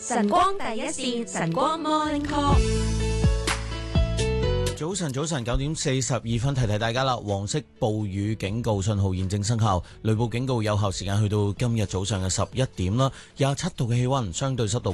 晨光第一線，晨光 Morning Call。 早晨，9點42分，提大家啦。黃色暴雨警告信號現正生效，雷暴警告有效時間去到今日早上嘅11點啦。27度嘅氣溫，相對濕度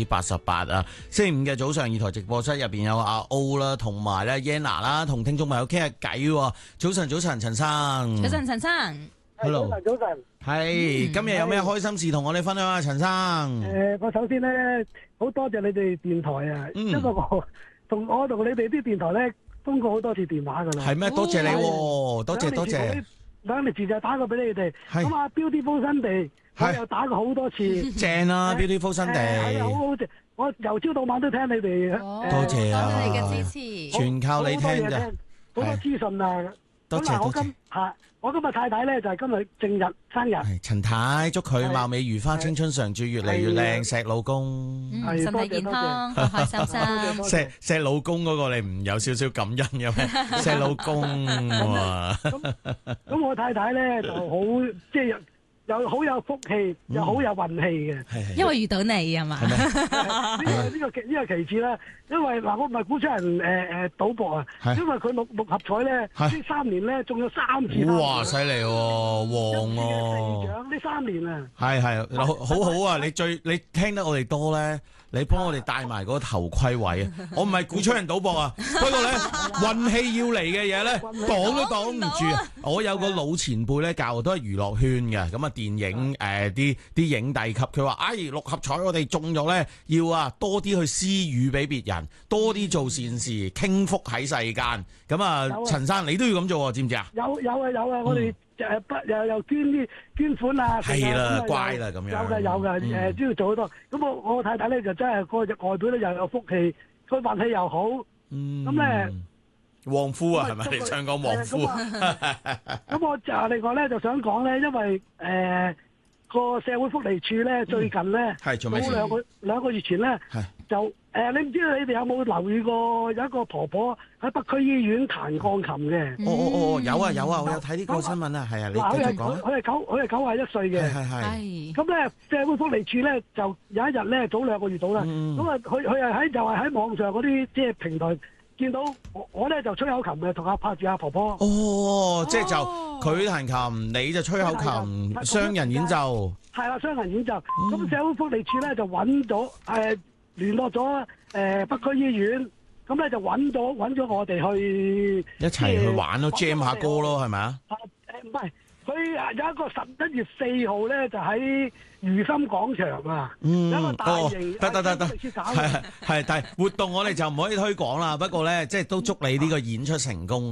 88%啊。星期五嘅早上，二台直播室入邊有阿 O 啦，同埋咧 Yana 啦，同聽眾朋友傾下偈。早晨，陳生。 早晨，陳生。 Hello。 早晨。 係，今日有咩開心事同我哋分享啊，陳生？ 我首先咧好多謝你哋電台啊，因為我同你哋啲電台咧通過好多次電話噶啦。係咩？多謝你喎，多謝。 兩年前就打過俾你哋，咁啊 Beautiful Sunday，我又打過好多次。 正啊 Beautiful Sunday。 好好正，我由朝到晚都聽你哋。 多謝啊！ 多謝你嘅支持， 全靠你聽啫。 好多資訊啊！ 多謝。 我今日太太咧就係今日正日生日。 陳太，祝佢貌美如花，青春常駐，越嚟越靚，錫老公。 身體健康，開心心。 錫老公嗰個你唔有少少感恩嘅咩？錫老公啊！ 咁我太太咧就好即係又好有福氣，又好有運氣嘅。 因為遇到你係嘛？ 呢個其次啦，因為嗱我唔係鼓吹人賭博啊，因為佢六合彩咧呢3年咧中咗3次。 哇！犀利喎，旺喎！ 呢3年啊， 係好好啊！你聽得我哋多咧，你幫我哋帶埋嗰個頭盔位啊！我唔係鼓吹人賭博啊，不過咧運氣要嚟嘅嘢咧擋都擋唔住啊！我有個老前輩咧教都係娛樂圈嘅，咁啊電影啲影帝級，佢話六合彩我哋中咗咧，要多啲去施予俾別人，多啲做善事，傾福喺世間。咁啊，陳生你都要咁做，知唔知啊？ 有啊！我哋又捐款啊， 係啦，乖啦咁樣。 有嘅，都要做好多。咁我太太咧就真係個外表咧又有福氣，個運氣又好。咁咧， 旺夫啊，係咪？你想講旺夫？ 咁我就另外咧就想講咧，因為個社會福利署咧最近咧，早兩個月前咧就你唔知你哋有冇留意過有一個婆婆喺北區醫院彈鋼琴嘅？ 有啊，我有睇呢個新聞啊，係啊，你繼續講。 佢係91歲嘅。係。咁咧社會福利署咧就有一日咧早2個月到啦，咁啊佢係喺網上嗰啲即係平台見到我咧就吹口琴嘅，同拍住阿婆婆。 即係就佢彈琴，你就吹口琴，雙人演奏。係啦，雙人演奏。咁社會福利署咧就揾咗聯絡咗北區醫院，咁咧就揾咗我哋去一齊去玩咯，jam 下歌咯，係咪啊？唔係，佢有一個11月4號咧，就喺如心廣場啊，有一個大型得，係，但係活動我哋就唔可以推廣啦。不過咧，即係都祝你呢個演出成功。